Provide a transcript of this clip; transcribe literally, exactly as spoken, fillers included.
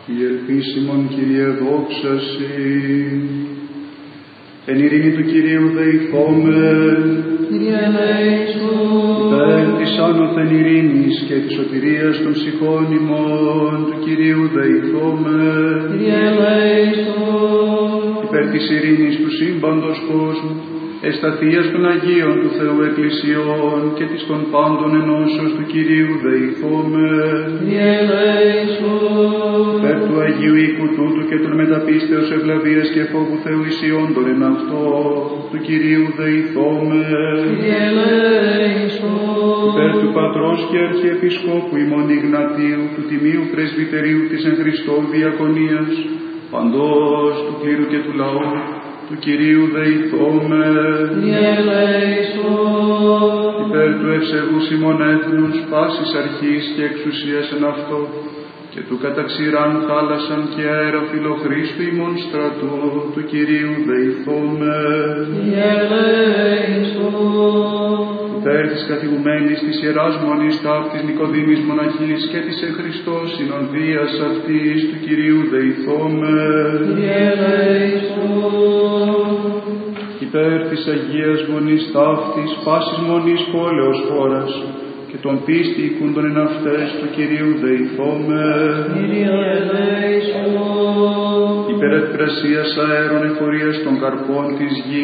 Η ελπίσιμον Κύριε δόξα Συ, εν ειρήνη του Κυρίου δεηθόμεν, Κύριε ελέησον, υπέρ της άνωθεν ειρήνης και της σωτηρίας των ψυχών ημών του Κυρίου δεηθόμεν, Κύριε ελέησον, υπέρ της ειρήνης του σύμπαντος κόσμου, εσταθείας των Αγίων του Θεού Εκκλησιών και της των πάντων ενώσεως του Κυρίου δεηθόμεν, Κύριε ελέησον, υπέρ του Αγίου οίκου τούτου και των μεταπίστεως ευλαβίας και φόβου Θεού ισιόντων εν αυτό, του Κυρίου δεηθόμεν, Κύριε ελέησον, υπέρ του Πατρός και Αρχιεπισκόπου ημών Ιγνατίου, του Τιμίου Πρεσβυτερίου της εν Χριστώ Διακονίας, παντός του κλήρου και του λαού, του Κυρίου δεηθόμεν, Κύριε ελέησον, υπέρ του ευσεβούς ημών έθνους, πάσης αρχής και εξουσίας εν αυτό, και του καταξηράν θάλασσαν και αέρα φιλοχρήστου ημών στρατού, του Κυρίου δεηθόμεν, Κύριε ελέησον, υπέρ της καθηγουμένης της Ιεράς Μονής Ταύτης Νικοδήμης Μοναχής και της εν Χριστώ συνοδείας αυτής, του Κυρίου δεηθόμεν, Κύριε ελέησον, υπέρ της Αγίας Μονής Ταύτης, πάσης μονής πόλεως χώρας, και των πίστη οικούντων εν αυτές, του Κυρίου δεηθόμεν, Κύριε ελέησον, υπέρ εκπρασίας αέρων εφορίας των καρπών της γης,